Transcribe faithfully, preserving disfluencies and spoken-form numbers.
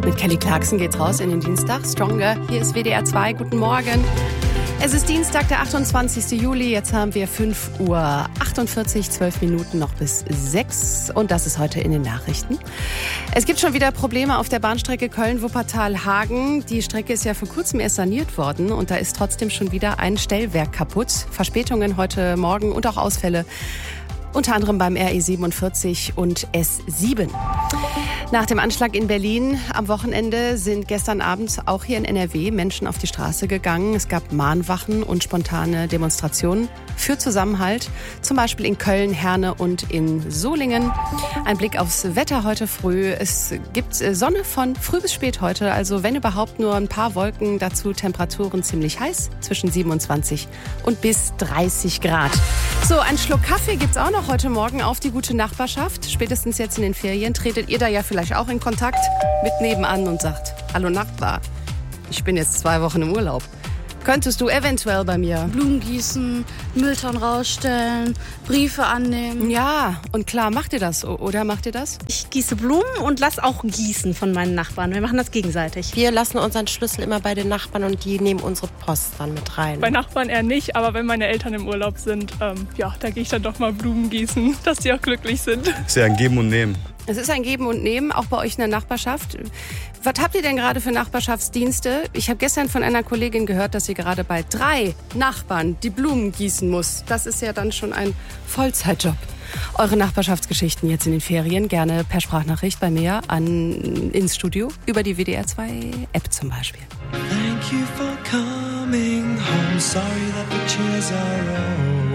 Mit Kelly Clarkson geht's raus in den Dienstag. Stronger. Hier ist W D R zwei. Guten Morgen. Es ist Dienstag, der achtundzwanzigsten Juli. Jetzt haben wir fünf Uhr achtundvierzig, zwölf Minuten noch bis sechs. Und das ist heute in den Nachrichten. Es gibt schon wieder Probleme auf der Bahnstrecke Köln-Wuppertal-Hagen. Die Strecke ist ja vor kurzem erst saniert worden. Und da ist trotzdem schon wieder ein Stellwerk kaputt. Verspätungen heute Morgen und auch Ausfälle. Unter anderem beim R E siebenundvierzig und S sieben. Nach dem Anschlag in Berlin am Wochenende sind gestern Abend auch hier in N R W Menschen auf die Straße gegangen. Es gab Mahnwachen und spontane Demonstrationen für Zusammenhalt. Zum Beispiel in Köln, Herne und in Solingen. Ein Blick aufs Wetter heute früh. Es gibt Sonne von früh bis spät heute. Also wenn überhaupt nur ein paar Wolken. Dazu Temperaturen ziemlich heiß. Zwischen siebenundzwanzig und bis dreißig Grad. So, einen Schluck Kaffee gibt's auch noch heute Morgen auf die gute Nachbarschaft. Spätestens jetzt in den Ferien tretet ihr da ja vielleicht auch in Kontakt mit nebenan und sagt: Hallo Nachbar, ich bin jetzt zwei Wochen im Urlaub. Könntest du eventuell bei mir Blumen gießen, Mülltonnen rausstellen, Briefe annehmen? Ja, und klar, macht ihr das, oder macht ihr das? Ich gieße Blumen und lass auch gießen von meinen Nachbarn. Wir machen das gegenseitig. Wir lassen unseren Schlüssel immer bei den Nachbarn und die nehmen unsere Post dann mit rein. Bei Nachbarn eher nicht, aber wenn meine Eltern im Urlaub sind, ähm, ja, da gehe ich dann doch mal Blumen gießen, dass die auch glücklich sind. Ist ja ein Geben und Nehmen. Es ist ein Geben und Nehmen, auch bei euch in der Nachbarschaft. Was habt ihr denn gerade für Nachbarschaftsdienste? Ich habe gestern von einer Kollegin gehört, dass sie gerade bei drei Nachbarn die Blumen gießen muss. Das ist ja dann schon ein Vollzeitjob. Eure Nachbarschaftsgeschichten jetzt in den Ferien gerne per Sprachnachricht bei mir an, ins Studio über die W D R zwei App zum Beispiel. Thank you for coming home. Sorry that the chairs are all